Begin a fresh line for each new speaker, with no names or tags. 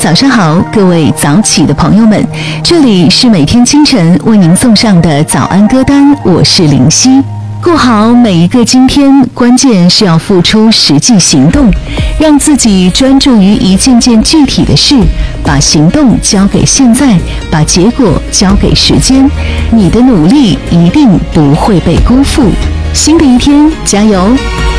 早上好，各位早起的朋友们，这里是每天清晨为您送上的早安歌单，我是林夕。过好每一个今天，关键是要付出实际行动，让自己专注于一件件具体的事，把行动交给现在，把结果交给时间，你的努力一定不会被辜负。新的一天，加油！